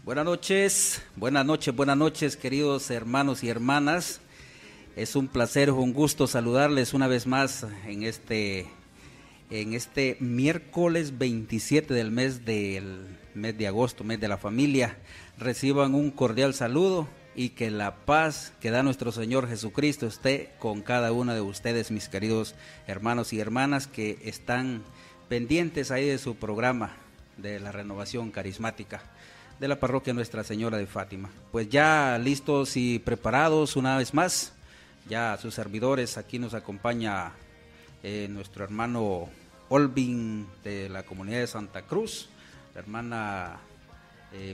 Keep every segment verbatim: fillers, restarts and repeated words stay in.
Buenas noches, buenas noches, buenas noches, queridos hermanos y hermanas. Es un placer, un gusto saludarles una vez más en este, en este miércoles veintisiete del mes del mes de agosto, mes de la familia. Reciban un cordial saludo y que la paz que da nuestro Señor Jesucristo esté con cada uno de ustedes, mis queridos hermanos y hermanas que están pendientes ahí de su programa de la renovación carismática de la parroquia Nuestra Señora de Fátima. Pues ya listos y preparados una vez más, ya sus servidores, aquí nos acompaña eh, nuestro hermano Olvin de la comunidad de Santa Cruz, la hermana eh,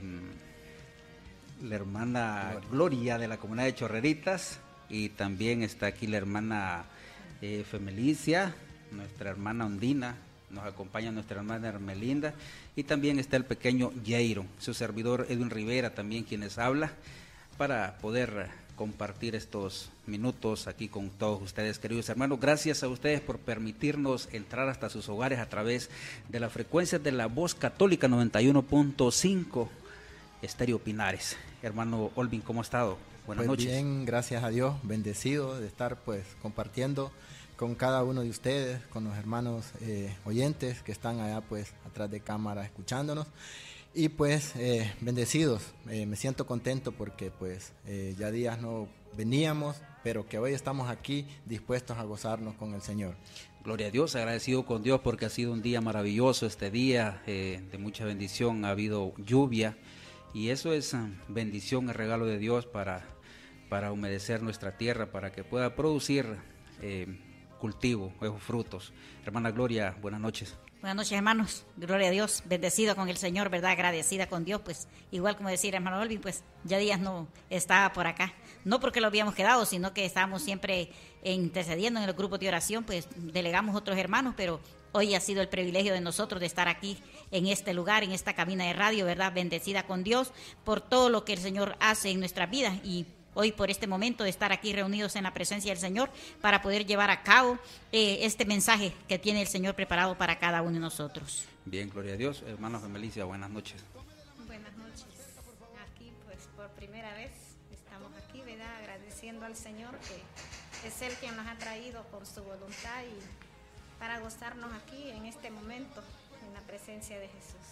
la hermana Gloria. Gloria de la comunidad de Chorreritas, y también está aquí la hermana eh, Femelicia, nuestra hermana Ondina, nos acompaña nuestra hermana Hermelinda, y también está el pequeño Jairo, su servidor Edwin Rivera también quienes habla, para poder compartir estos minutos aquí con todos ustedes, queridos hermanos. Gracias a ustedes por permitirnos entrar hasta sus hogares a través de la frecuencia de la Voz Católica noventa y uno punto cinco Estéreo Pinares. Hermano Olvin, ¿cómo ha estado? Buenas pues noches. Bien, gracias a Dios, bendecido de estar pues compartiendo con cada uno de ustedes, con los hermanos eh, oyentes que están allá pues atrás de cámara escuchándonos, y pues eh, bendecidos, eh, me siento contento porque pues eh, ya días no veníamos, pero que hoy estamos aquí dispuestos a gozarnos con el Señor. Gloria a Dios, agradecido con Dios porque ha sido un día maravilloso este día, eh, de mucha bendición, ha habido lluvia, y eso es uh, bendición, el regalo de Dios para, para humedecer nuestra tierra, para que pueda producir eh, cultivo, esos frutos. Hermana Gloria, buenas noches. Buenas noches, hermanos, gloria a Dios, bendecida con el Señor, ¿verdad? Agradecida con Dios, pues igual como decía hermano Olvin, pues ya días no estaba por acá, no porque lo habíamos quedado, sino que estábamos siempre intercediendo en el grupo de oración, pues delegamos otros hermanos, pero hoy ha sido el privilegio de nosotros de estar aquí en este lugar, en esta cabina de radio, ¿verdad? Bendecida con Dios por todo lo que el Señor hace en nuestras vidas, y hoy por este momento de estar aquí reunidos en la presencia del Señor para poder llevar a cabo eh, este mensaje que tiene el Señor preparado para cada uno de nosotros. Bien, gloria a Dios. Hermano Femelicia, buenas noches. Buenas noches. Aquí pues por primera vez estamos aquí, ¿verdad? Agradeciendo al Señor que es Él quien nos ha traído por su voluntad y para gozarnos aquí en este momento en la presencia de Jesús.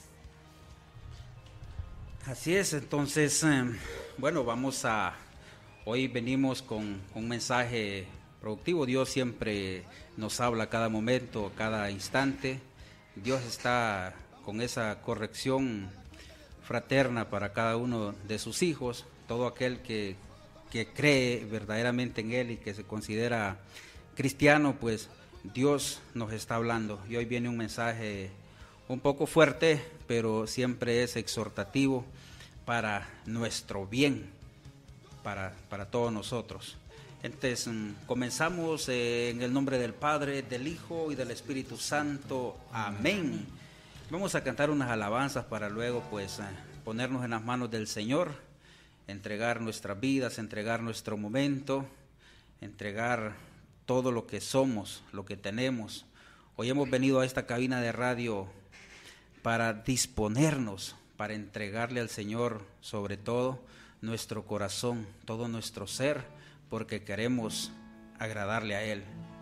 Así es, entonces, eh, bueno, vamos a... Hoy venimos con un mensaje productivo. Dios siempre nos habla a cada momento, a cada instante. Dios está con esa corrección fraterna para cada uno de sus hijos. Todo aquel que, que cree verdaderamente en Él y que se considera cristiano, pues Dios nos está hablando. Y hoy viene un mensaje un poco fuerte, pero siempre es exhortativo para nuestro bien. Para, para todos nosotros. Entonces, comenzamos eh, en el nombre del Padre, del Hijo y del Espíritu Santo. Amén. Vamos a cantar unas alabanzas para luego pues eh, ponernos en las manos del Señor, entregar nuestras vidas, entregar nuestro momento, entregar todo lo que somos, lo que tenemos. Hoy hemos venido a esta cabina de radio para disponernos, para entregarle al Señor sobre todo nuestro corazón, todo nuestro ser, porque queremos agradarle a Él.